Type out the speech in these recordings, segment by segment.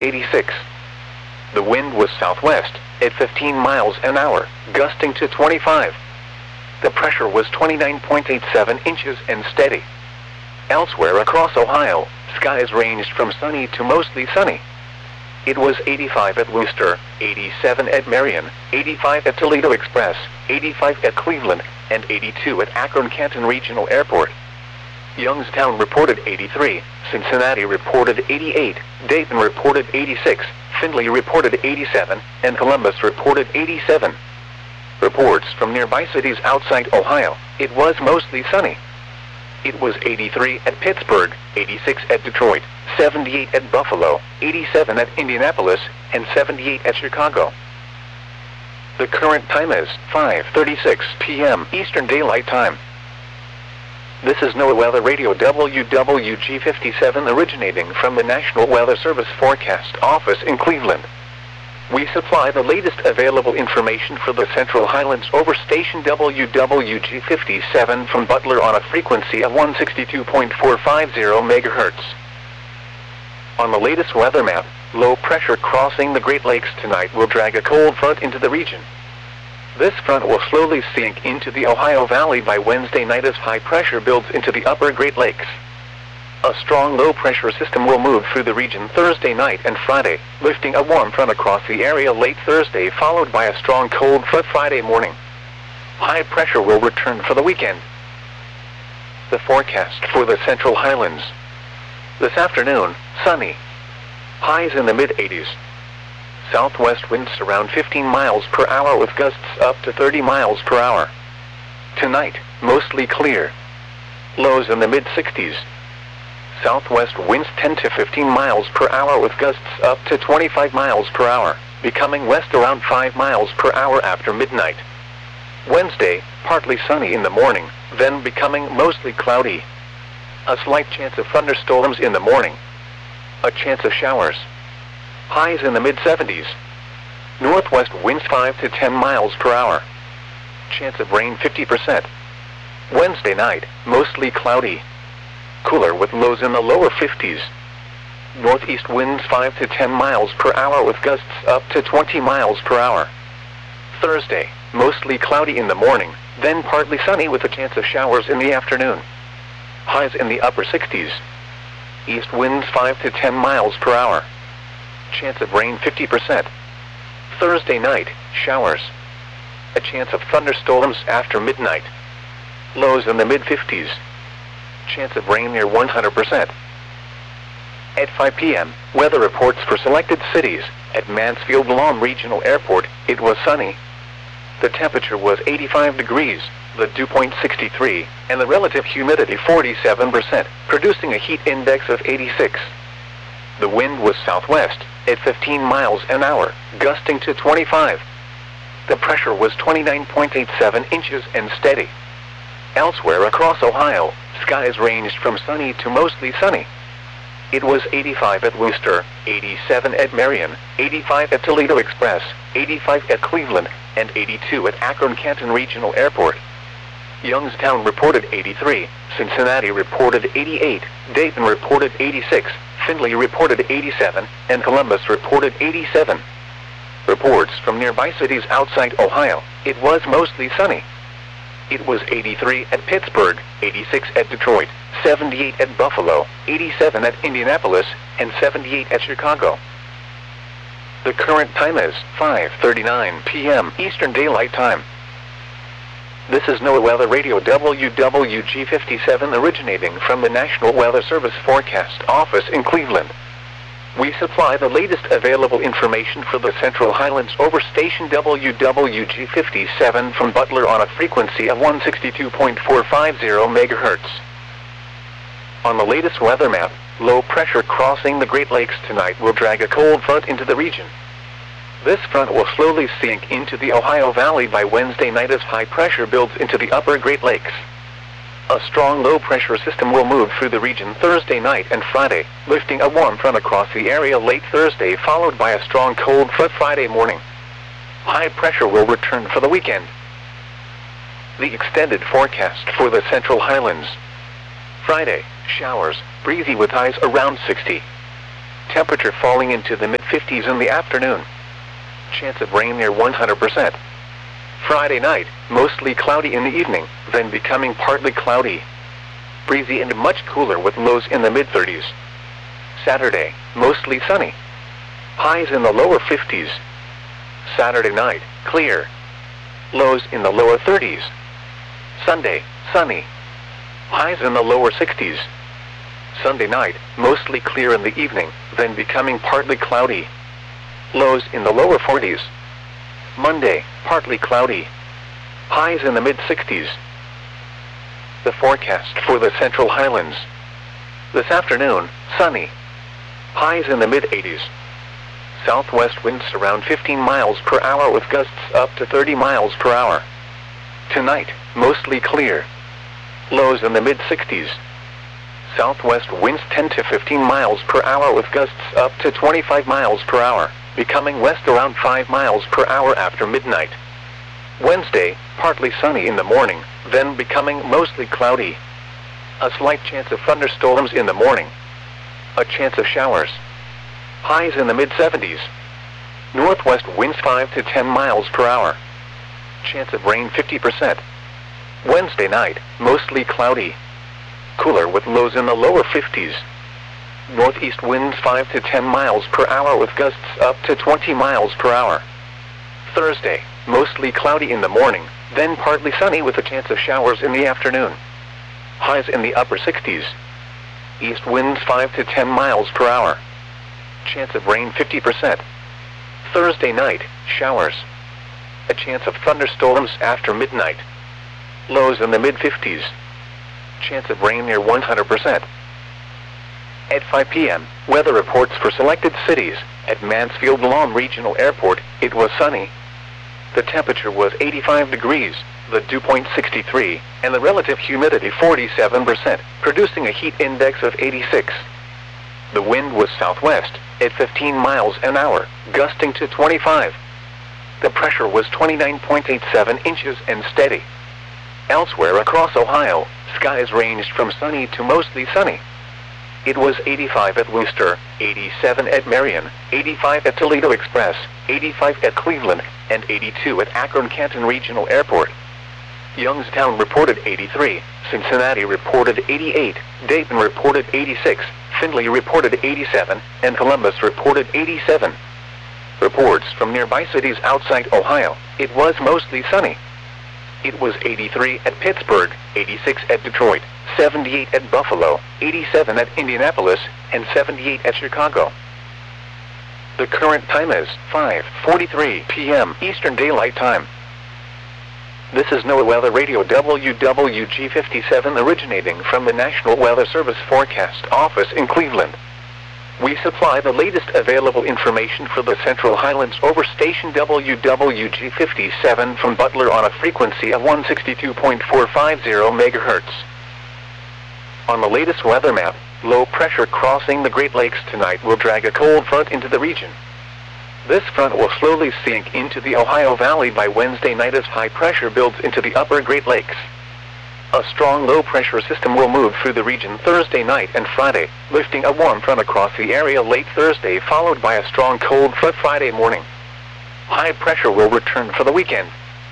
86. The wind was southwest, at 15 miles an hour, gusting to 25. The pressure was 29.87 inches and steady. Elsewhere across Ohio, skies ranged from sunny to mostly sunny. It was 85 at Wooster, 87 at Marion, 85 at Toledo Express, 85 at Cleveland, and 82 at Akron-Canton Regional Airport. Youngstown reported 83, Cincinnati reported 88, Dayton reported 86, Findlay reported 87, and Columbus reported 87. Reports from nearby cities outside Ohio, it was mostly sunny. It was 83 at Pittsburgh, 86 at Detroit, 78 at Buffalo, 87 at Indianapolis, and 78 at Chicago. The current time is 5:36 p.m. Eastern Daylight Time. This is NOAA Weather Radio WWG57 originating from the National Weather Service Forecast Office in Cleveland. We supply the latest available information for the Central Highlands over station WWG57 from Butler on a frequency of 162.450 MHz. On the latest weather map, low pressure crossing the Great Lakes tonight will drag a cold front into the region. This front will slowly sink into the Ohio Valley by Wednesday night as high pressure builds into the upper Great Lakes. A strong low-pressure system will move through the region Thursday night and Friday, lifting a warm front across the area late Thursday followed by a strong cold front Friday morning. High pressure will return for the weekend. The forecast for the Central Highlands. This afternoon, sunny. Highs in the mid-80s. Southwest winds around 15 miles per hour with gusts up to 30 miles per hour. Tonight, mostly clear. Lows in the mid-60s. Southwest winds 10 to 15 miles per hour with gusts up to 25 miles per hour, becoming west around 5 miles per hour after midnight. Wednesday, partly sunny in the morning, then becoming mostly cloudy. A slight chance of thunderstorms in the morning. A chance of showers. Highs in the mid-70s. Northwest winds 5 to 10 miles per hour. Chance of rain 50%. Wednesday night, mostly cloudy. Cooler with lows in the lower 50s. Northeast winds 5 to 10 miles per hour with gusts up to 20 miles per hour. Thursday, mostly cloudy in the morning, then partly sunny with a chance of showers in the afternoon. Highs in the upper 60s. East winds 5 to 10 miles per hour. Chance of rain 50%. Thursday night, showers. A chance of thunderstorms after midnight. Lows in the mid-50s. Chance of rain near 100%. At 5 p.m., weather reports for selected cities. At Mansfield-Lom Regional Airport, it was sunny. The temperature was 85 degrees, the dew point 63, and the relative humidity 47%, producing a heat index of 86. The wind was southwest, at 15 miles an hour, gusting to 25. The pressure was 29.87 inches and steady. Elsewhere across Ohio, skies ranged from sunny to mostly sunny. It was 85 at Wooster, 87 at Marion, 85 at Toledo Express, 85 at Cleveland, and 82 at Akron-Canton Regional Airport. Youngstown reported 83, Cincinnati reported 88, Dayton reported 86, Findlay reported 87, and Columbus reported 87. Reports from nearby cities outside Ohio, it was mostly sunny. It was 83 at Pittsburgh, 86 at Detroit, 78 at Buffalo, 87 at Indianapolis, and 78 at Chicago. The current time is 5:39 p.m. Eastern Daylight Time. This is NOAA Weather Radio WWG57 originating from the National Weather Service Forecast Office in Cleveland. We supply the latest available information for the Central Highlands over station WWG57 from Butler on a frequency of 162.450 MHz. On the latest weather map, low pressure crossing the Great Lakes tonight will drag a cold front into the region. This front will slowly sink into the Ohio Valley by Wednesday night as high pressure builds into the upper Great Lakes. A strong low-pressure system will move through the region Thursday night and Friday, lifting a warm front across the area late Thursday followed by a strong cold front Friday morning. High pressure will return for the weekend. The extended forecast for the Central Highlands. Friday, showers, breezy with highs around 60. Temperature falling into the mid-50s in the afternoon. Chance of rain near 100%. Friday night, mostly cloudy in the evening, then becoming partly cloudy. Breezy and much cooler with lows in the mid-30s. Saturday, mostly sunny. Highs in the lower 50s. Saturday night, clear. Lows in the lower 30s. Sunday, sunny. Highs in the lower 60s. Sunday night, mostly clear in the evening, then becoming partly cloudy. Lows in the lower 40s. Monday, partly cloudy. Highs in the mid-60s. The forecast for the Central Highlands. This afternoon, sunny. Highs in the mid-80s. Southwest winds around 15 miles per hour with gusts up to 30 miles per hour. Tonight, mostly clear. Lows in the mid-60s. Southwest winds 10 to 15 miles per hour with gusts up to 25 miles per hour, becoming west around 5 miles per hour after midnight. Wednesday, partly sunny in the morning, then becoming mostly cloudy. A slight chance of thunderstorms in the morning. A chance of showers. Highs in the mid-70s. Northwest winds 5 to 10 miles per hour. Chance of rain 50%. Wednesday night, mostly cloudy. Cooler with lows in the lower 50s. Northeast winds 5 to 10 miles per hour with gusts up to 20 miles per hour. Thursday, mostly cloudy in the morning, then partly sunny with a chance of showers in the afternoon. Highs in the upper 60s. East winds 5 to 10 miles per hour. Chance of rain 50%. Thursday night, showers. A chance of thunderstorms after midnight. Lows in the mid-50s. Chance of rain near 100%. At 5 p.m., weather reports for selected cities. At Mansfield Lawn Regional Airport, it was sunny. The temperature was 85 degrees, the dew point 63, and the relative humidity 47%, producing a heat index of 86. The wind was southwest, at 15 miles an hour, gusting to 25. The pressure was 29.87 inches and steady. Elsewhere across Ohio, skies ranged from sunny to mostly sunny. It was 85 at Wooster, 87 at Marion, 85 at Toledo Express, 85 at Cleveland, and 82 at Akron-Canton Regional Airport. Youngstown reported 83, Cincinnati reported 88, Dayton reported 86, Findlay reported 87, and Columbus reported 87. Reports from nearby cities outside Ohio, it was mostly sunny. It was 83 at Pittsburgh, 86 at Detroit, 78 at Buffalo, 87 at Indianapolis, and 78 at Chicago. The current time is 5:43 p.m. Eastern Daylight Time. This is NOAA Weather Radio WWG57 originating from the National Weather Service Forecast Office in Cleveland. We supply the latest available information for the Central Highlands over station WWG57 from Butler on a frequency of 162.450 MHz. On the latest weather map, low pressure crossing the Great Lakes tonight will drag a cold front into the region. This front will slowly sink into the Ohio Valley by Wednesday night as high pressure builds into the upper Great Lakes. A strong low-pressure system will move through the region Thursday night and Friday, lifting a warm front across the area late Thursday followed by a strong cold front Friday morning. High pressure will return for the weekend.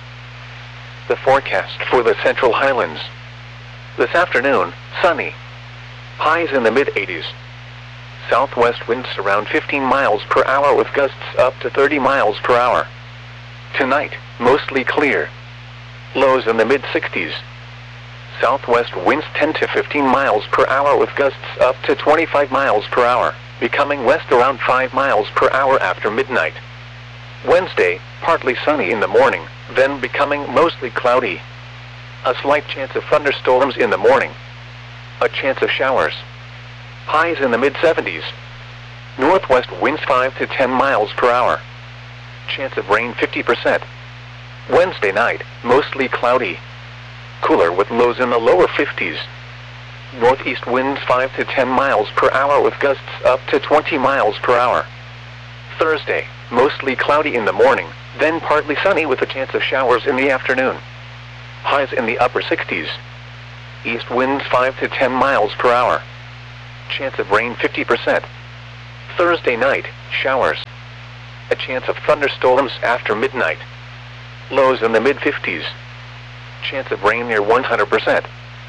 The forecast for the Central Highlands. This afternoon, sunny. Highs in the mid-80s. Southwest winds around 15 miles per hour with gusts up to 30 miles per hour. Tonight, mostly clear. Lows in the mid-60s. Southwest winds 10 to 15 miles per hour with gusts up to 25 miles per hour, becoming west around 5 miles per hour after midnight. Wednesday, partly sunny in the morning, then becoming mostly cloudy. A slight chance of thunderstorms in the morning. A chance of showers. Highs in the mid-70s. Northwest winds 5 to 10 miles per hour. Chance of rain 50%. Wednesday night, mostly cloudy. Cooler with lows in the lower 50s. Northeast winds 5 to 10 miles per hour with gusts up to 20 miles per hour. Thursday, mostly cloudy in the morning, then partly sunny with a chance of showers in the afternoon. Highs in the upper 60s. East winds 5 to 10 miles per hour. Chance of rain 50%. Thursday night, showers. A chance of thunderstorms after midnight. Lows in the mid-50s. Chance of rain near 100%.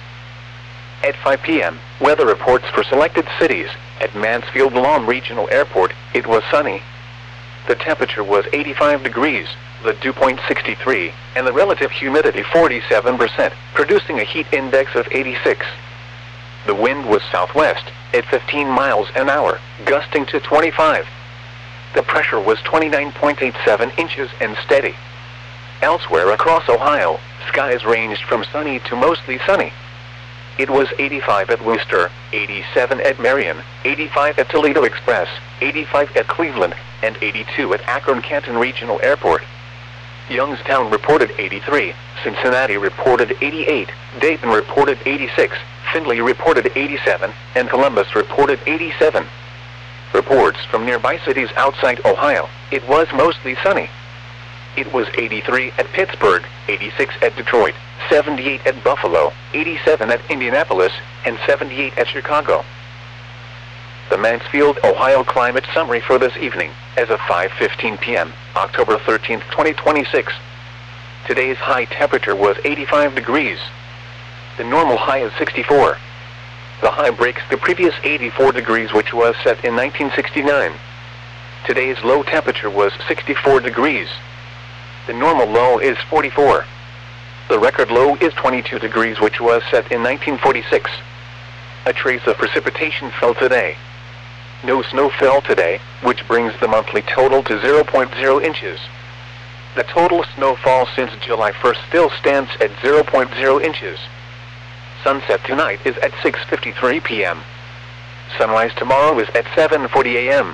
At 5 p.m., weather reports for selected cities. At Mansfield Lawn Regional Airport, it was sunny. The temperature was 85 degrees, the dew point 63, and the relative humidity 47%, producing a heat index of 86. The wind was southwest, at 15 miles an hour, gusting to 25. The pressure was 29.87 inches and steady. Elsewhere across Ohio, skies ranged from sunny to mostly sunny. It was 85 at Wooster, 87 at Marion, 85 at Toledo Express, 85 at Cleveland, and 82 at Akron-Canton Regional Airport. Youngstown reported 83, Cincinnati reported 88, Dayton reported 86, Findlay reported 87, and Columbus reported 87. Reports from nearby cities outside Ohio, it was mostly sunny. It was 83 at Pittsburgh, 86 at Detroit, 78 at Buffalo, 87 at Indianapolis, and 78 at Chicago. The Mansfield, Ohio climate summary for this evening, as of 5:15 p.m., October 13, 2026. Today's high temperature was 85 degrees. The normal high is 64. The high breaks the previous 84 degrees which was set in 1969. Today's low temperature was 64 degrees. The normal low is 44. The record low is 22 degrees which was set in 1946. A trace of precipitation fell today. No snow fell today, which brings the monthly total to 0.0 inches. The total snowfall since July 1st still stands at 0.0 inches. Sunset tonight is at 6:53 p.m. Sunrise tomorrow is at 7:40 a.m.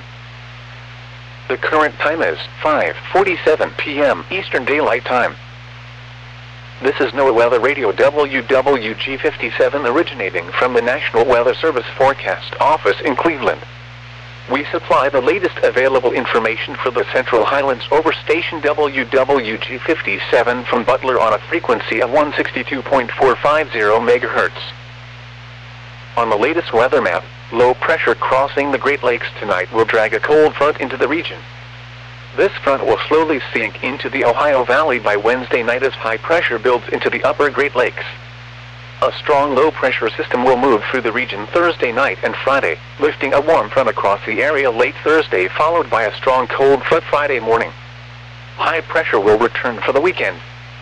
The current time is 5:47 p.m. Eastern Daylight Time. This is NOAA Weather Radio WWG57 originating from the National Weather Service Forecast Office in Cleveland. We supply the latest available information for the Central Highlands over station WWG57 from Butler on a frequency of 162.450 MHz. On the latest weather map, low pressure crossing the Great Lakes tonight will drag a cold front into the region. This front will slowly sink into the Ohio Valley by Wednesday night as high pressure builds into the upper Great Lakes. A strong low-pressure system will move through the region Thursday night and Friday, lifting a warm front across the area late Thursday followed by a strong cold front Friday morning. High pressure will return for the weekend.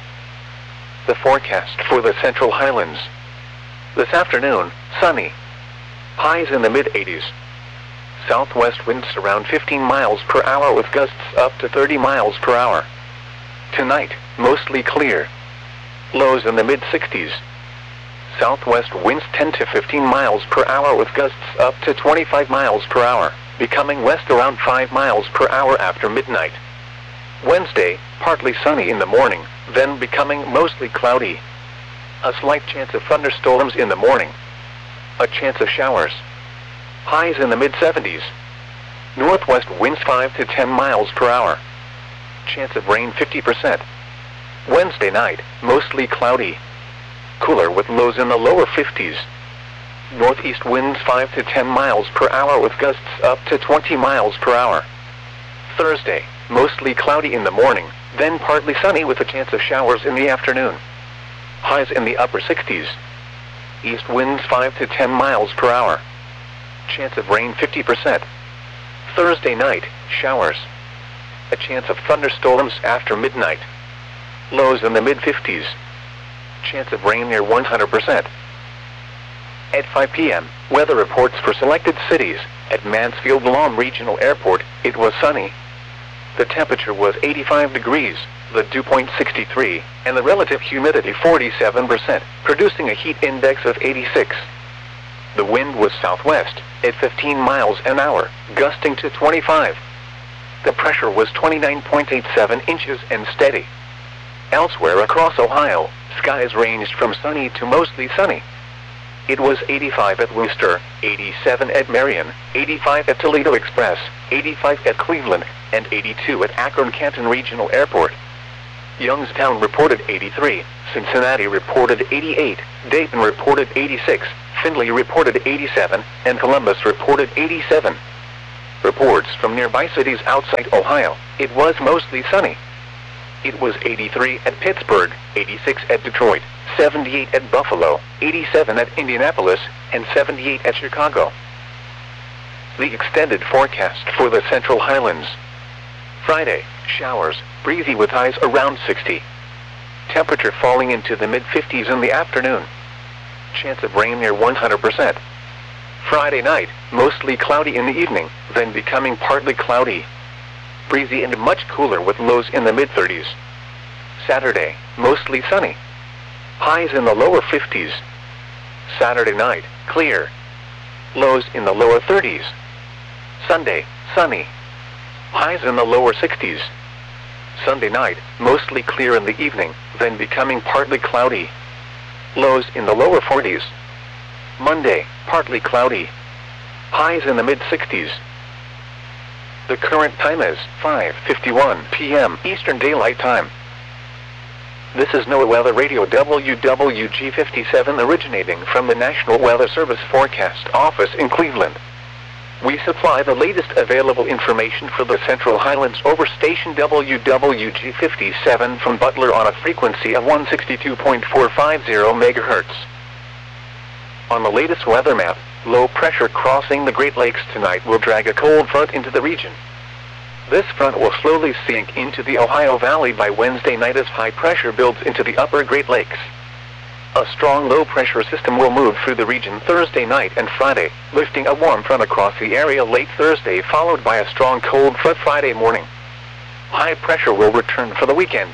The forecast for the Central Highlands. This afternoon, sunny. Highs in the mid-80s. Southwest winds around 15 miles per hour with gusts up to 30 miles per hour. Tonight, mostly clear. Lows in the mid-60s. Southwest winds 10 to 15 miles per hour with gusts up to 25 miles per hour, becoming west around 5 miles per hour after midnight. Wednesday, partly sunny in the morning, then becoming mostly cloudy. A slight chance of thunderstorms in the morning. A chance of showers. Highs in the mid-70s. Northwest winds 5 to 10 miles per hour. Chance of rain 50%. Wednesday night, mostly cloudy. Cooler with lows in the lower 50s. Northeast winds 5 to 10 miles per hour with gusts up to 20 miles per hour. Thursday, mostly cloudy in the morning, then partly sunny with a chance of showers in the afternoon. Highs in the upper 60s. East winds 5 to 10 miles per hour. Chance of rain 50%. Thursday night, showers. A chance of thunderstorms after midnight. Lows in the mid-50s. Chance of rain near 100%. At 5 p.m., weather reports for selected cities. At Mansfield Lawn Regional Airport, it was sunny. The temperature was 85 degrees, the dew point 63, and the relative humidity 47%, producing a heat index of 86. The wind was southwest, at 15 miles an hour, gusting to 25. The pressure was 29.87 inches and steady. Elsewhere across Ohio, skies ranged from sunny to mostly sunny. It was 85 at Wooster, 87 at Marion, 85 at Toledo Express, 85 at Cleveland, and 82 at Akron-Canton Regional Airport. Youngstown reported 83, Cincinnati reported 88, Dayton reported 86, Findlay reported 87, and Columbus reported 87. Reports from nearby cities outside Ohio, it was mostly sunny. It was 83 at Pittsburgh, 86 at Detroit, 78 at Buffalo, 87 at Indianapolis, and 78 at Chicago. The extended forecast for the Central Highlands. Friday, showers, breezy with highs around 60. Temperature falling into the mid-50s in the afternoon. Chance of rain near 100%. Friday night, mostly cloudy in the evening, then becoming partly cloudy. Breezy and much cooler with lows in the mid-30s. Saturday, mostly sunny. Highs in the lower 50s. Saturday night, clear. Lows in the lower 30s. Sunday, sunny. Highs in the lower 60s. Sunday night, mostly clear in the evening, then becoming partly cloudy. Lows in the lower 40s. Monday, partly cloudy. Highs in the mid-60s. The current time is 5:51 p.m. Eastern Daylight Time. This is NOAA Weather Radio WWG57 originating from the National Weather Service Forecast Office in Cleveland. We supply the latest available information for the Central Highlands over station WWG57 from Butler on a frequency of 162.450 MHz. On the latest weather map, low pressure crossing the Great Lakes tonight will drag a cold front into the region. This front will slowly sink into the Ohio Valley by Wednesday night as high pressure builds into the upper Great Lakes. A strong low pressure system will move through the region Thursday night and Friday, lifting a warm front across the area late Thursday followed by a strong cold front Friday morning. High pressure will return for the weekend.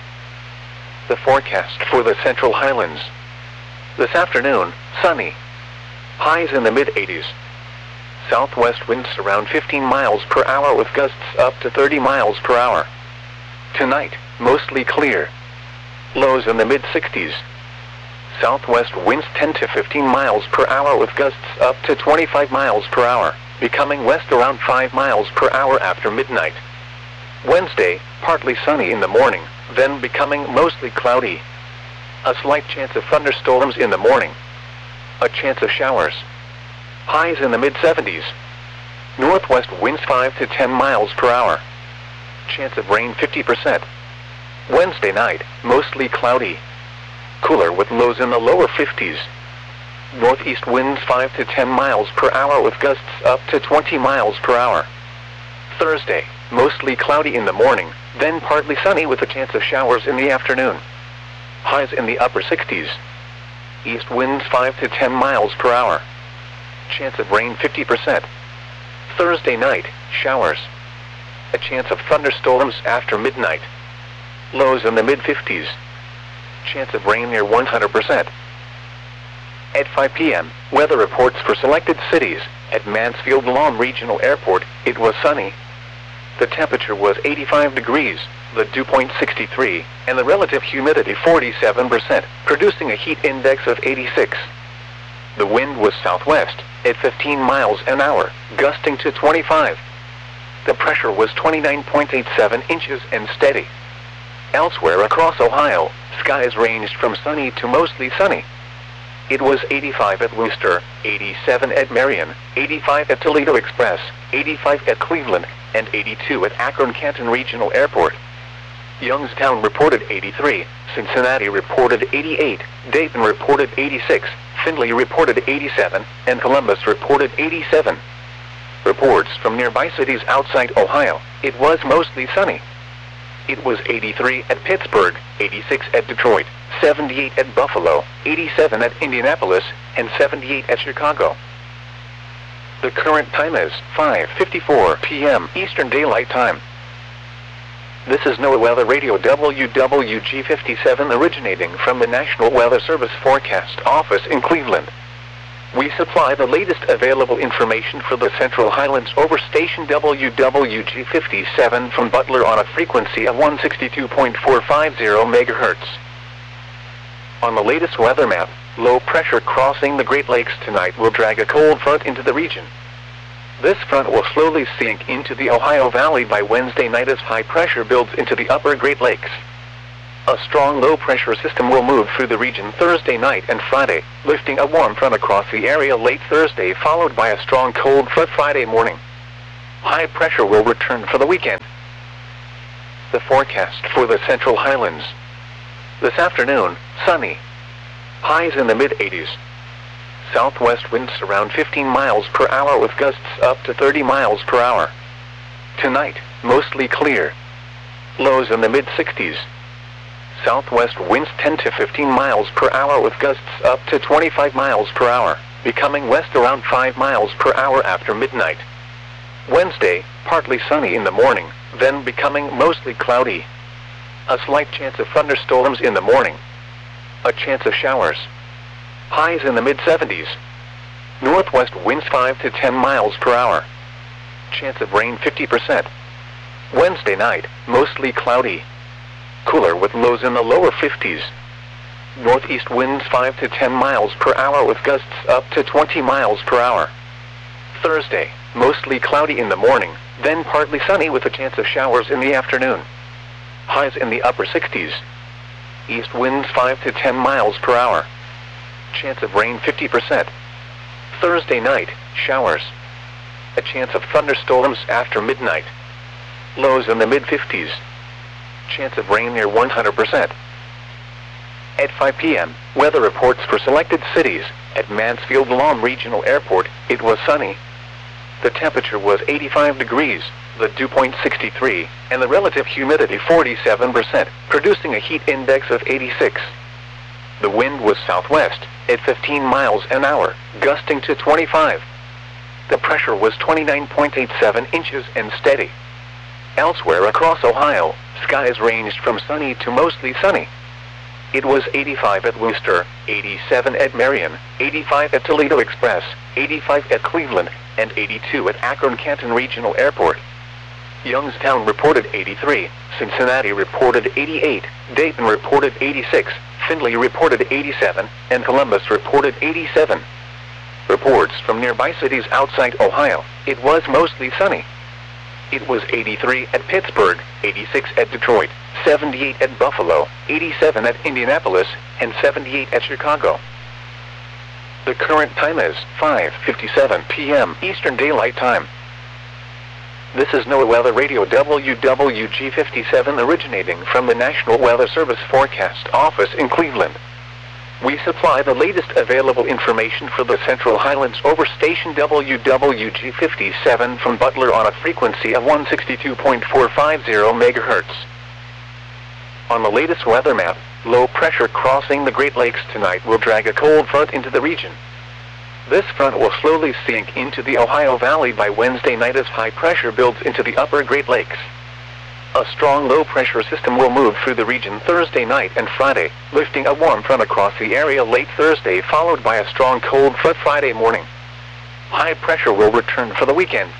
The forecast for the Central Highlands. This afternoon, sunny. Highs in the mid-80s. Southwest winds around 15 miles per hour with gusts up to 30 miles per hour. Tonight, mostly clear. Lows in the mid-60s. Southwest winds 10 to 15 miles per hour with gusts up to 25 miles per hour, becoming west around 5 miles per hour after midnight. Wednesday, partly sunny in the morning, then becoming mostly cloudy. A slight chance of thunderstorms in the morning. A chance of showers. Highs in the mid-70s. Northwest winds 5 to 10 miles per hour. Chance of rain 50%. Wednesday night, mostly cloudy. Cooler with lows in the lower 50s. Northeast winds 5 to 10 miles per hour with gusts up to 20 miles per hour. Thursday, mostly cloudy in the morning, then partly sunny with a chance of showers in the afternoon. Highs in the upper 60s. East winds 5 to 10 miles per hour. Chance of rain 50%. Thursday night, showers. A chance of thunderstorms after midnight. Lows in the mid-50s. Chance of rain near 100%. At 5 p.m., weather reports for selected cities. At Mansfield Lawn Regional Airport, it was sunny. The temperature was 85 degrees, the dew point 63, and the relative humidity 47%, producing a heat index of 86. The wind was southwest, at 15 miles an hour, gusting to 25. The pressure was 29.87 inches and steady. Elsewhere across Ohio, skies ranged from sunny to mostly sunny. It was 85 at Wooster, 87 at Marion, 85 at Toledo Express, 85 at Cleveland, and 82 at Akron-Canton Regional Airport. Youngstown reported 83, Cincinnati reported 88, Dayton reported 86, Findlay reported 87, and Columbus reported 87. Reports from nearby cities outside Ohio, it was mostly sunny. It was 83 at Pittsburgh, 86 at Detroit, 78 at Buffalo, 87 at Indianapolis, and 78 at Chicago. The current time is 5:54 p.m. Eastern Daylight Time. This is NOAA Weather Radio WWG57 originating from the National Weather Service Forecast Office in Cleveland. We supply the latest available information for the Central Highlands over station WWG57 from Butler on a frequency of 162.450 MHz. On the latest weather map, low pressure crossing the Great Lakes tonight will drag a cold front into the region. This front will slowly sink into the Ohio Valley by Wednesday night as high pressure builds into the upper Great Lakes. A strong low-pressure system will move through the region Thursday night and Friday, lifting a warm front across the area late Thursday followed by a strong cold front Friday morning. High pressure will return for the weekend. The forecast for the Central Highlands. This afternoon, sunny. Highs in the mid-80s. Southwest winds around 15 miles per hour with gusts up to 30 miles per hour. Tonight, mostly clear. Lows in the mid-60s. Southwest winds 10 to 15 miles per hour with gusts up to 25 miles per hour, becoming west around 5 miles per hour after midnight. Wednesday, partly sunny in the morning, then becoming mostly cloudy. A slight chance of thunderstorms in the morning. A chance of showers. Highs in the mid-70s. Northwest winds 5 to 10 miles per hour. Chance of rain 50%. Wednesday night, mostly cloudy. Cooler with lows in the lower 50s. Northeast winds 5 to 10 miles per hour with gusts up to 20 miles per hour. Thursday, mostly cloudy in the morning, then partly sunny with a chance of showers in the afternoon. Highs in the upper 60s. East winds 5 to 10 miles per hour. Chance of rain 50%. Thursday night, showers. A chance of thunderstorms after midnight. Lows in the mid-50s. Chance of rain near 100%. At 5 p.m., weather reports for selected cities. At Mansfield-Lom Regional Airport, it was sunny. The temperature was 85 degrees, the dew point 63, and the relative humidity 47%, producing a heat index of 86. The wind was southwest, at 15 miles an hour, gusting to 25. The pressure was 29.87 inches and steady. Elsewhere across Ohio, skies ranged from sunny to mostly sunny. It was 85 at Wooster, 87 at Marion, 85 at Toledo Express, 85 at Cleveland, and 82 at Akron-Canton Regional Airport. Youngstown reported 83, Cincinnati reported 88, Dayton reported 86, Findlay reported 87, and Columbus reported 87. Reports from nearby cities outside Ohio, it was mostly sunny. It was 83 at Pittsburgh, 86 at Detroit, 78 at Buffalo, 87 at Indianapolis, and 78 at Chicago. The current time is 5:57 p.m. Eastern Daylight Time. This is NOAA Weather Radio WWG57 originating from the National Weather Service Forecast Office in Cleveland. We supply the latest available information for the Central Highlands over station WWG57 from Butler on a frequency of 162.450 MHz. On the latest weather map, low pressure crossing the Great Lakes tonight will drag a cold front into the region. This front will slowly sink into the Ohio Valley by Wednesday night as high pressure builds into the upper Great Lakes. A strong low-pressure system will move through the region Thursday night and Friday, lifting a warm front across the area late Thursday followed by a strong cold front Friday morning. High pressure will return for the weekend.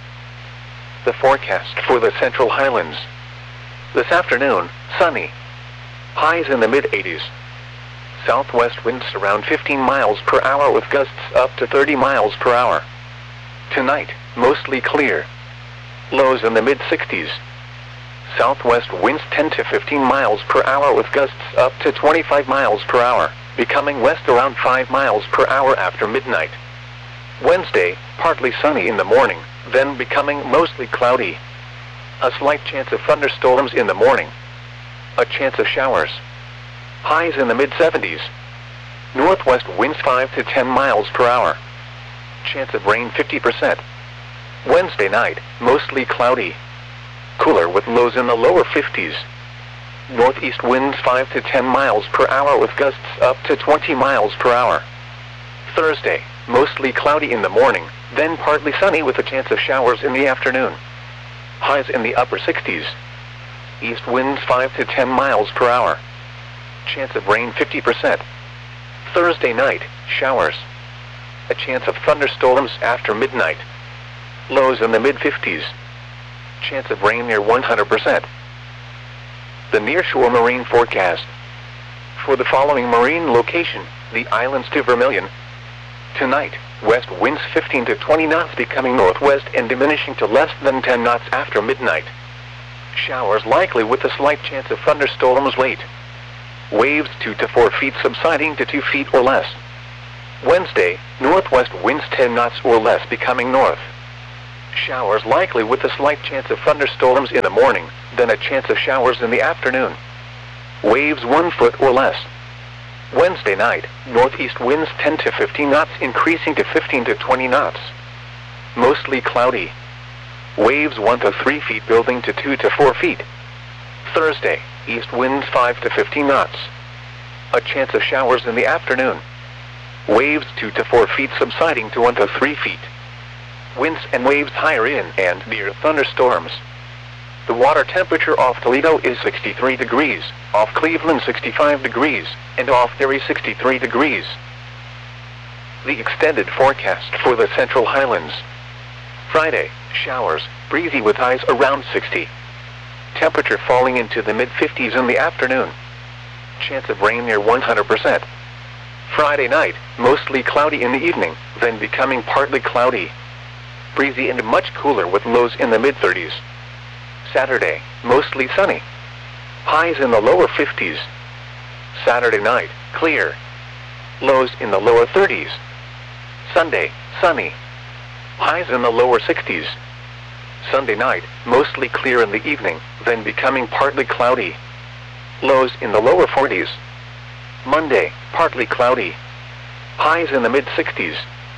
The forecast for the Central Highlands. This afternoon, sunny. Highs in the mid-80s. Southwest winds around 15 miles per hour with gusts up to 30 miles per hour. Tonight, mostly clear. Lows in the mid-60s. Southwest winds 10 to 15 miles per hour with gusts up to 25 miles per hour, becoming west around 5 miles per hour after midnight. Wednesday, partly sunny in the morning, then becoming mostly cloudy. A slight chance of thunderstorms in the morning. A chance of showers. Highs in the mid-70s. Northwest winds 5 to 10 miles per hour. Chance of rain 50%. Wednesday night, mostly cloudy. Cooler with lows in the lower 50s. Northeast winds 5 to 10 miles per hour with gusts up to 20 miles per hour. Thursday, mostly cloudy in the morning, then partly sunny with a chance of showers in the afternoon. Highs in the upper 60s. East winds 5 to 10 miles per hour. Chance of rain 50%. Thursday night, showers. A chance of thunderstorms after midnight. Lows in the mid-50s. Chance of rain near 100%. The nearshore marine forecast. For the following marine location, the islands to Vermilion. Tonight, west winds 15 to 20 knots becoming northwest and diminishing to less than 10 knots after midnight. Showers likely with a slight chance of thunderstorms late. Waves 2 to 4 feet subsiding to 2 feet or less. Wednesday, northwest winds 10 knots or less becoming north. Showers likely with a slight chance of thunderstorms in the morning, then a chance of showers in the afternoon. Waves 1 foot or less. Wednesday night, northeast winds 10 to 15 knots increasing to 15 to 20 knots. Mostly cloudy. Waves 1 to 3 feet building to 2 to 4 feet. Thursday, east winds 5 to 15 knots. A chance of showers in the afternoon. Waves 2 to 4 feet subsiding to 1 to 3 feet. Winds and waves higher in and near thunderstorms. The water temperature off Toledo is 63 degrees, off Cleveland 65 degrees, and off Erie 63 degrees. The extended forecast for the Central Highlands. Friday, showers, breezy with highs around 60. Temperature falling into the mid-50s in the afternoon. Chance of rain near 100%. Friday night, mostly cloudy in the evening, then becoming partly cloudy. Breezy and much cooler with lows in the mid-30s. Saturday, mostly sunny. Highs in the lower 50s. Saturday night, clear. Lows in the lower 30s. Sunday, sunny. Highs in the lower 60s. Sunday night, mostly clear in the evening, then becoming partly cloudy. Lows in the lower 40s. Monday, partly cloudy. Highs in the mid-60s.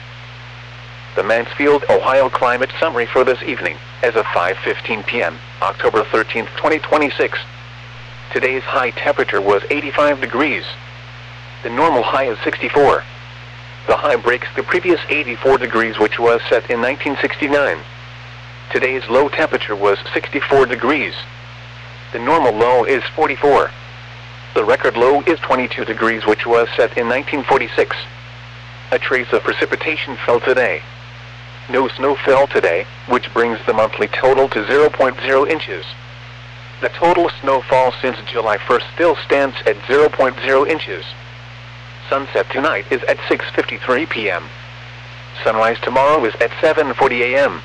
The Mansfield, Ohio climate summary for this evening, as of 5:15 p.m., October 13, 2026. Today's high temperature was 85 degrees. The normal high is 64. The high breaks the previous 84 degrees which was set in 1969. Today's low temperature was 64 degrees. The normal low is 44. The record low is 22 degrees which was set in 1946. A trace of precipitation fell today. No snow fell today, which brings the monthly total to 0.0 inches. The total snowfall since July 1st still stands at 0.0 inches. Sunset tonight is at 6:53 p.m. Sunrise tomorrow is at 7:40 a.m.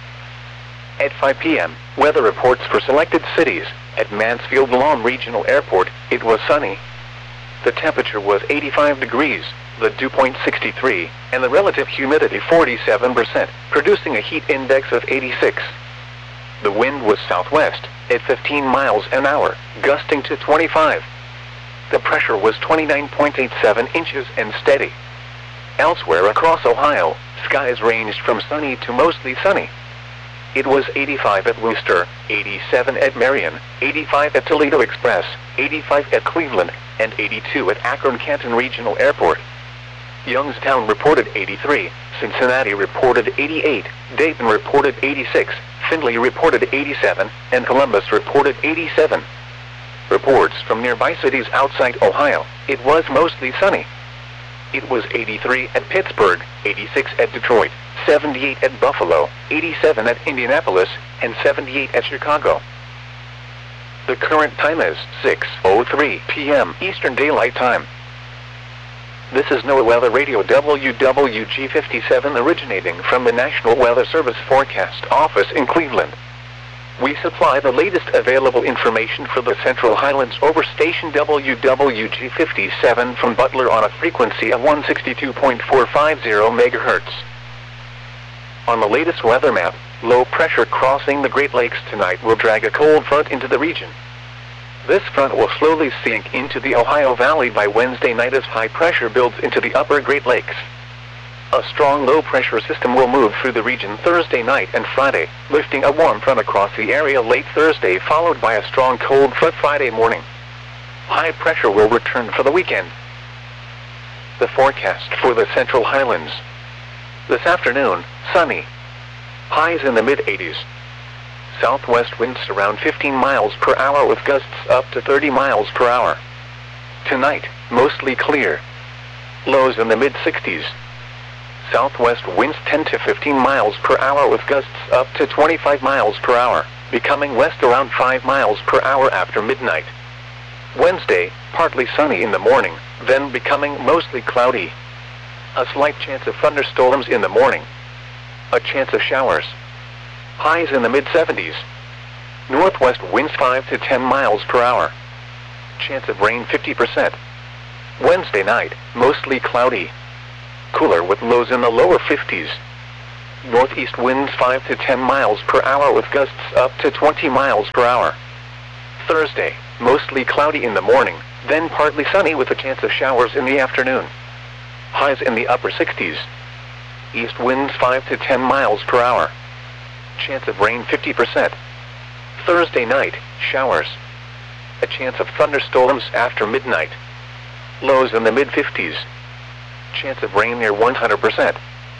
At 5 p.m., weather reports for selected cities. At Mansfield Lawn Regional Airport, it was sunny. The temperature was 85 degrees, the dew point 63, and the relative humidity 47%, producing a heat index of 86. The wind was southwest, at 15 miles an hour, gusting to 25. The pressure was 29.87 inches and steady. Elsewhere across Ohio, skies ranged from sunny to mostly sunny. It was 85 at Wooster, 87 at Marion, 85 at Toledo Express, 85 at Cleveland, and 82 at Akron-Canton Regional Airport. Youngstown reported 83, Cincinnati reported 88, Dayton reported 86, Findlay reported 87, and Columbus reported 87. Reports from nearby cities outside Ohio, it was mostly sunny. It was 83 at Pittsburgh, 86 at Detroit, 78 at Buffalo, 87 at Indianapolis, and 78 at Chicago. The current time is 6:03 p.m. Eastern Daylight Time. This is NOAA Weather Radio WWG57 originating from the National Weather Service Forecast Office in Cleveland. We supply the latest available information for the Central Highlands over station WWG57 from Butler on a frequency of 162.450 MHz. On the latest weather map, low pressure crossing the Great Lakes tonight will drag a cold front into the region. This front will slowly sink into the Ohio Valley by Wednesday night as high pressure builds into the upper Great Lakes. A strong low-pressure system will move through the region Thursday night and Friday, lifting a warm front across the area late Thursday followed by a strong cold front Friday morning. High pressure will return for the weekend. The forecast for the Central Highlands. This afternoon, sunny. Highs in the mid-80s. Southwest winds around 15 miles per hour with gusts up to 30 miles per hour. Tonight, mostly clear. Lows in the mid-60s. Southwest winds 10 to 15 miles per hour with gusts up to 25 miles per hour, becoming west around 5 miles per hour after midnight. Wednesday, partly sunny in the morning, then becoming mostly cloudy. A slight chance of thunderstorms in the morning. A chance of showers. Highs in the mid-70s. Northwest winds 5 to 10 miles per hour. Chance of rain 50%. Wednesday night, mostly cloudy. Cooler with lows in the lower 50s. Northeast winds 5 to 10 miles per hour with gusts up to 20 miles per hour. Thursday, mostly cloudy in the morning, then partly sunny with a chance of showers in the afternoon. Highs in the upper 60s. East winds 5 to 10 miles per hour. Chance of rain 50%. Thursday night, showers. A chance of thunderstorms after midnight. Lows in the mid-50s. Chance of rain near 100%.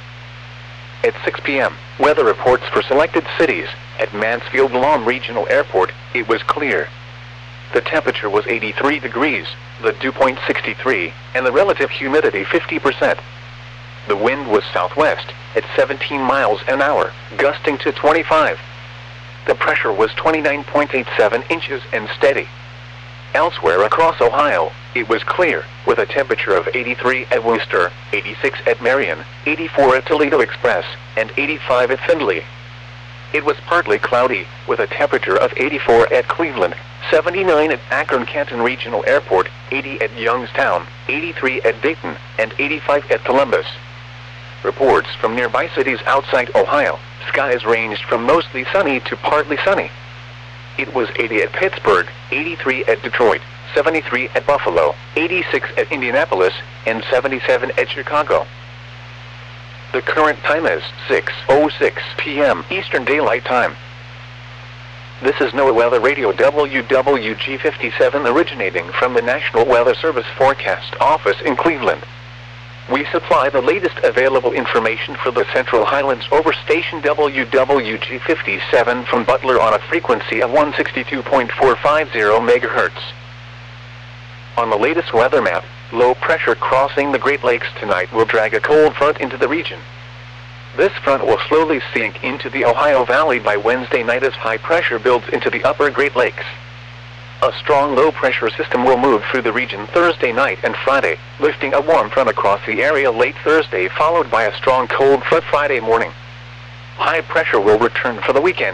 At 6 p.m., weather reports for selected cities. At Mansfield Lawn Regional Airport, it was clear. The temperature was 83 degrees, the dew point 63, and the relative humidity 50%. The wind was southwest, at 17 miles an hour, gusting to 25. The pressure was 29.87 inches and steady. Elsewhere across Ohio, it was clear, with a temperature of 83 at Wooster, 86 at Marion, 84 at Toledo Express, and 85 at Findlay. It was partly cloudy, with a temperature of 84 at Cleveland, 79 at Akron-Canton Regional Airport, 80 at Youngstown, 83 at Dayton, and 85 at Columbus. Reports from nearby cities outside Ohio, skies ranged from mostly sunny to partly sunny. It was 80 at Pittsburgh, 83 at Detroit, 73 at Buffalo, 86 at Indianapolis, and 77 at Chicago. The current time is 6:06 p.m. Eastern Daylight Time. This is NOAA Weather Radio WWG57 originating from the National Weather Service Forecast Office in Cleveland. We supply the latest available information for the Central Highlands over station WWG57 from Butler on a frequency of 162.450 MHz. On the latest weather map, low pressure crossing the Great Lakes tonight will drag a cold front into the region. This front will slowly sink into the Ohio Valley by Wednesday night as high pressure builds into the upper Great Lakes. A strong low-pressure system will move through the region Thursday night and Friday, lifting a warm front across the area late Thursday followed by a strong cold front Friday morning. High pressure will return for the weekend.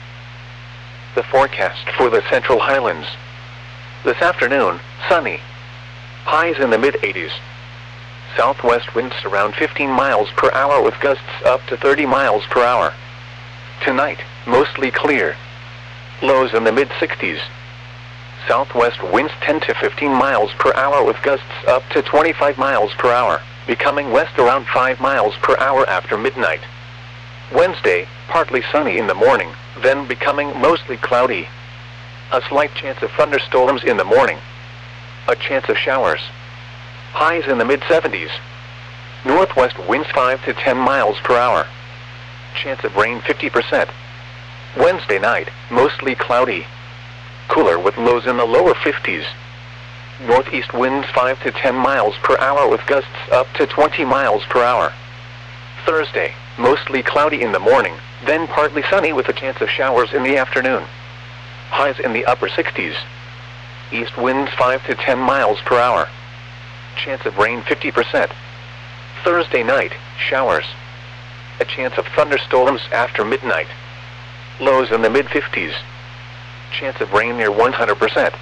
The forecast for the Central Highlands. This afternoon, sunny. Highs in the mid-80s. Southwest winds around 15 miles per hour with gusts up to 30 miles per hour. Tonight, mostly clear. Lows in the mid-60s. Southwest winds 10 to 15 miles per hour with gusts up to 25 miles per hour, becoming west around 5 miles per hour after midnight. Wednesday, partly sunny in the morning, then becoming mostly cloudy. A slight chance of thunderstorms in the morning. A chance of showers. Highs in the mid-70s. Northwest winds 5 to 10 miles per hour. Chance of rain 50%. Wednesday night, mostly cloudy. Cooler with lows in the lower 50s. Northeast winds 5 to 10 miles per hour with gusts up to 20 miles per hour. Thursday, mostly cloudy in the morning, then partly sunny with a chance of showers in the afternoon. Highs in the upper 60s. East winds 5 to 10 miles per hour. Chance of rain 50%. Thursday night, showers. A chance of thunderstorms after midnight. Lows in the mid-50s. Chance of rain near 100%.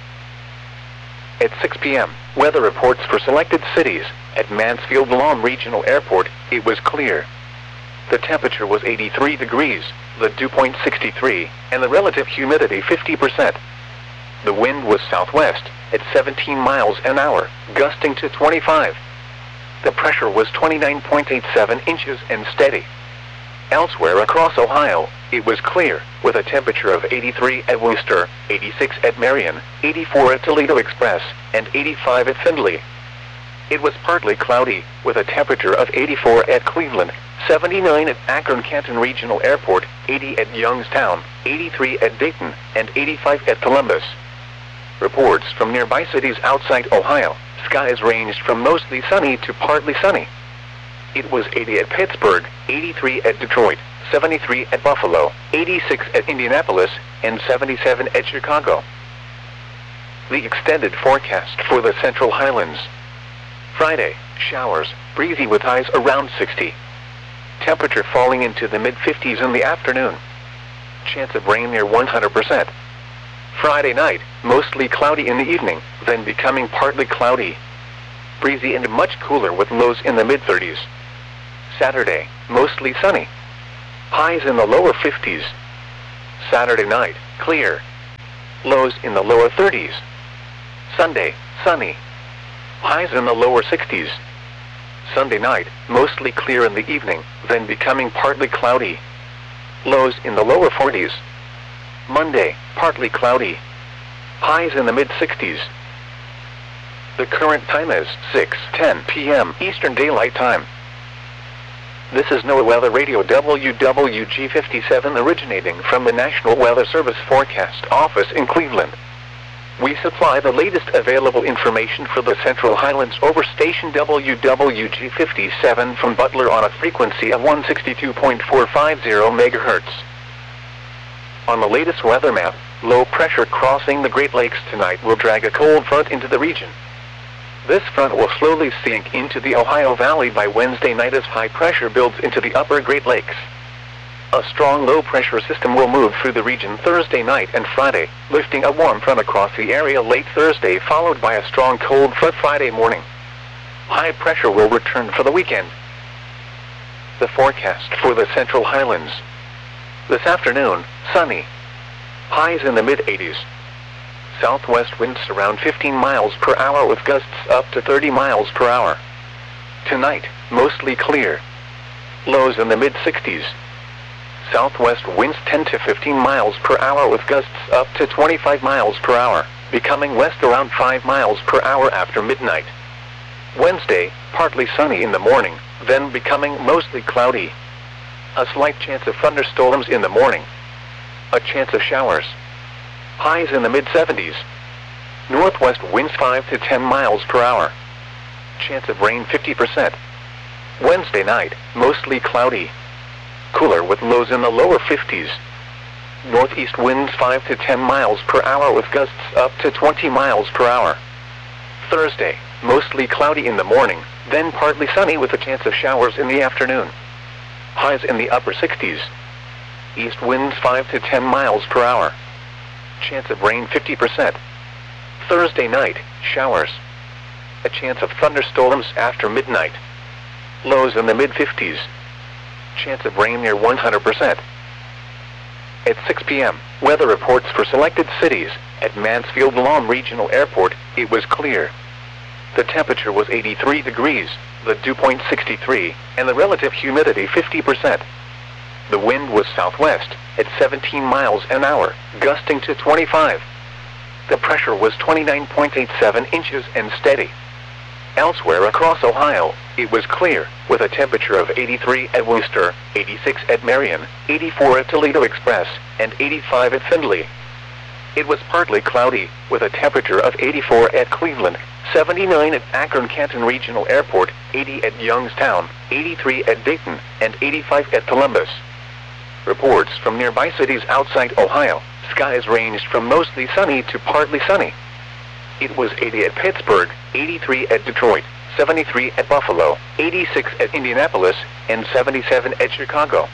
At 6 p.m., weather reports for selected cities. At Mansfield Lawn Regional Airport, it was clear. The temperature was 83 degrees, the dew point 63, and the relative humidity 50%. The wind was southwest, at 17 miles an hour, gusting to 25. The pressure was 29.87 inches and steady. Elsewhere across Ohio, it was clear, with a temperature of 83 at Wooster, 86 at Marion, 84 at Toledo Express, and 85 at Findlay. It was partly cloudy, with a temperature of 84 at Cleveland, 79 at Akron-Canton Regional Airport, 80 at Youngstown, 83 at Dayton, and 85 at Columbus. Reports from nearby cities outside Ohio, skies ranged from mostly sunny to partly sunny. It was 80 at Pittsburgh, 83 at Detroit, 73 at Buffalo, 86 at Indianapolis, and 77 at Chicago. The extended forecast for the Central Highlands. Friday, showers, breezy with highs around 60. Temperature falling into the mid-50s in the afternoon. Chance of rain near 100%. Friday night, mostly cloudy in the evening, then becoming partly cloudy. Breezy and much cooler with lows in the mid-30s. Saturday, mostly sunny. Highs in the lower 50s. Saturday night, clear. Lows in the lower 30s. Sunday, sunny. Highs in the lower 60s. Sunday night, mostly clear in the evening, then becoming partly cloudy. Lows in the lower 40s. Monday, partly cloudy. Highs in the mid-60s. The current time is 6:10 p.m. Eastern Daylight Time. This is NOAA Weather Radio WWG57 originating from the National Weather Service Forecast Office in Cleveland. We supply the latest available information for the Central Highlands over station WWG57 from Butler on a frequency of 162.450 MHz. On the latest weather map, low pressure crossing the Great Lakes tonight will drag a cold front into the region. This front will slowly sink into the Ohio Valley by Wednesday night as high pressure builds into the upper Great Lakes. A strong low-pressure system will move through the region Thursday night and Friday, lifting a warm front across the area late Thursday followed by a strong cold front Friday morning. High pressure will return for the weekend. The forecast for the Central Highlands. This afternoon, sunny. Highs in the mid-80s. Southwest winds around 15 miles per hour with gusts up to 30 miles per hour. Tonight, mostly clear. Lows in the mid-60s. Southwest winds 10 to 15 miles per hour with gusts up to 25 miles per hour, becoming west around 5 miles per hour after midnight. Wednesday, partly sunny in the morning, then becoming mostly cloudy. A slight chance of thunderstorms in the morning. A chance of showers. Highs in the mid-70s. Northwest winds 5 to 10 miles per hour. Chance of rain 50%. Wednesday night, mostly cloudy. Cooler with lows in the lower 50s. Northeast winds 5 to 10 miles per hour with gusts up to 20 miles per hour. Thursday, mostly cloudy in the morning, then partly sunny with a chance of showers in the afternoon. Highs in the upper 60s. East winds 5 to 10 miles per hour. Chance of rain 50%. Thursday night, showers. A chance of thunderstorms after midnight. Lows in the mid-50s. Chance of rain near 100%. At 6 p.m., weather reports for selected cities. At Mansfield-Lom Regional Airport, it was clear. The temperature was 83 degrees, the dew point 63, and the relative humidity 50%. The wind was southwest, at 17 miles an hour, gusting to 25. The pressure was 29.87 inches and steady. Elsewhere across Ohio, it was clear, with a temperature of 83 at Wooster, 86 at Marion, 84 at Toledo Express, and 85 at Findlay. It was partly cloudy, with a temperature of 84 at Cleveland, 79 at Akron-Canton Regional Airport, 80 at Youngstown, 83 at Dayton, and 85 at Columbus. Reports from nearby cities outside Ohio, skies ranged from mostly sunny to partly sunny. It was 80 at Pittsburgh, 83 at Detroit, 73 at Buffalo, 86 at Indianapolis, and 77 at Chicago.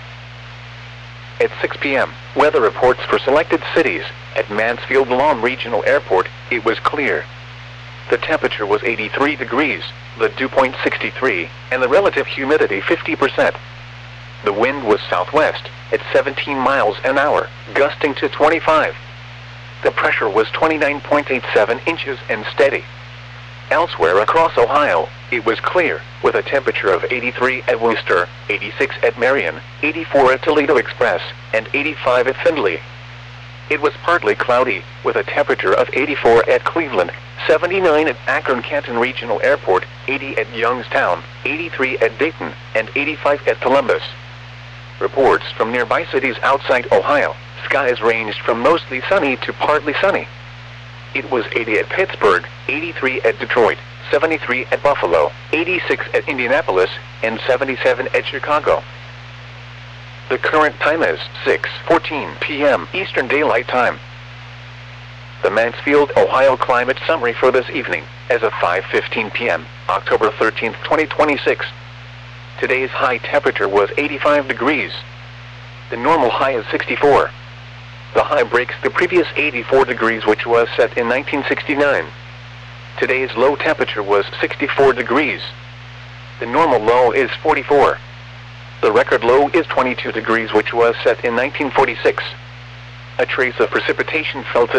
At 6 p.m., weather reports for selected cities. At Mansfield-Lom Regional Airport, it was clear. The temperature was 83 degrees, the dew point 63, and the relative humidity 50%. The wind was southwest, at 17 miles an hour, gusting to 25. The pressure was 29.87 inches and steady. Elsewhere across Ohio, it was clear, with a temperature of 83 at Wooster, 86 at Marion, 84 at Toledo Express, and 85 at Findlay. It was partly cloudy, with a temperature of 84 at Cleveland, 79 at Akron-Canton Regional Airport, 80 at Youngstown, 83 at Dayton, and 85 at Columbus. Reports from nearby cities outside Ohio, skies ranged from mostly sunny to partly sunny. It was 80 at Pittsburgh, 83 at Detroit, 73 at Buffalo, 86 at Indianapolis, and 77 at Chicago. The current time is 6:14 p.m. Eastern Daylight Time. The Mansfield, Ohio climate summary for this evening, as of 5:15 p.m., October 13, 2026. Today's high temperature was 85 degrees. The normal high is 64. The high breaks the previous 84 degrees which was set in 1969. Today's low temperature was 64 degrees. The normal low is 44. The record low is 22 degrees, which was set in 1946. A trace of precipitation fell